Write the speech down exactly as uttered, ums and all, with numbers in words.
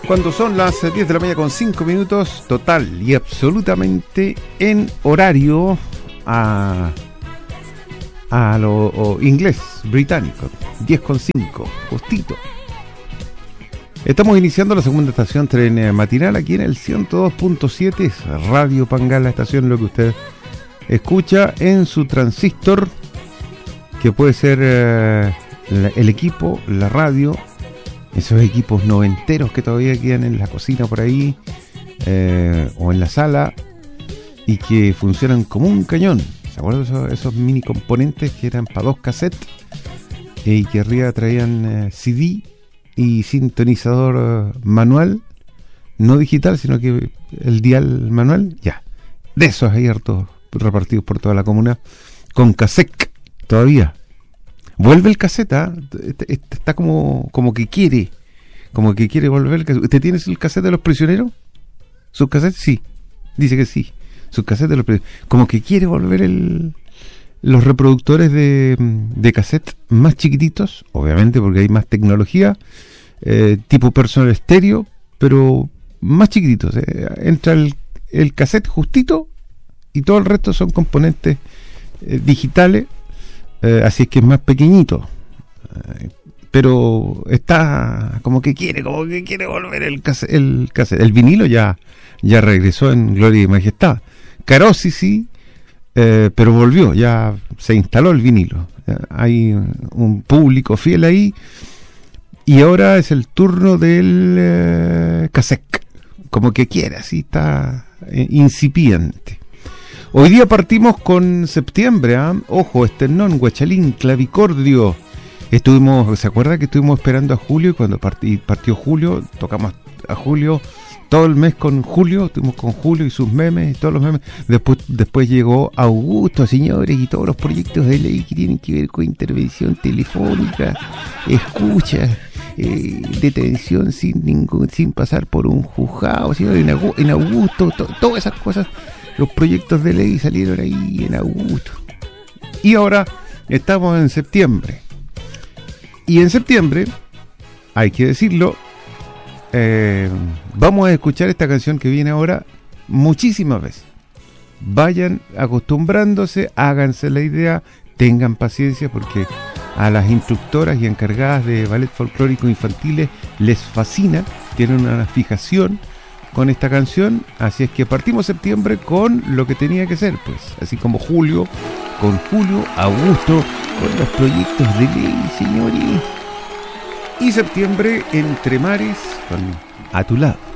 Cuando son las diez de la mañana con cinco minutos, total y absolutamente en horario a, a lo o inglés, británico, diez con cinco, justito. Estamos iniciando la segunda estación tren matinal aquí en el ciento dos punto siete, Radio Pangal, la estación, lo que usted escucha en su transistor, que puede ser eh, la, el equipo, la radio, esos equipos noventeros que todavía quedan en la cocina por ahí, eh, o en la sala, y que funcionan como un cañón. ¿Se acuerdan esos, esos mini componentes que eran para dos cassettes y que arriba traían eh, C D y sintonizador uh, manual, no digital, sino que el dial manual? Ya, de esos hay hartos repartidos por toda la comuna, con cassette todavía. Vuelve el cassette, ¿eh? Está como, como que quiere, como que quiere volver el cassette. ¿Usted tiene el cassette de los prisioneros? ¿Sus cassettes? Sí, dice que sí. Sus cassettes de los prisioneros. Como que quiere volver el, los reproductores de, de cassette más chiquititos, obviamente porque hay más tecnología, eh, tipo personal estéreo, pero más chiquititos. Eh. Entra el, el cassette justito y todo el resto son componentes eh, digitales. Eh, así es que es más pequeñito, eh, pero está como que quiere, como que quiere volver el cassette, el cassette. El vinilo ya, ya regresó en gloria y majestad. Caro sí, sí, eh, pero volvió, ya se instaló el vinilo. Ya hay un público fiel ahí y ahora es el turno del eh, cassette, como que quiere, así está eh, incipiente. Hoy día partimos con septiembre, ¿eh? Ojo, esternón, guachalín, clavicordio. Estuvimos, ¿se acuerda que estuvimos esperando a Julio? Y cuando partí, partió Julio, tocamos a Julio todo el mes con Julio, estuvimos con Julio y sus memes y todos los memes. Después, después llegó Augusto, señores, y todos los proyectos de ley que tienen que ver con intervención telefónica, escucha, eh, detención sin ningún, sin pasar por un juzgado, ¿sí? en, en Augusto, to, todas esas cosas. Los proyectos de ley salieron ahí en agosto. Y ahora estamos en septiembre. Y en septiembre, hay que decirlo, eh, vamos a escuchar esta canción que viene ahora muchísimas veces. Vayan acostumbrándose, háganse la idea, tengan paciencia, porque a las instructoras y encargadas de ballet folclórico infantiles les fascina, tienen una fijación con esta canción, así es que partimos septiembre con lo que tenía que ser, pues, así como Julio, con Julio, Augusto, con los proyectos de ley, señores, y septiembre entre mares, con A Tu Lado.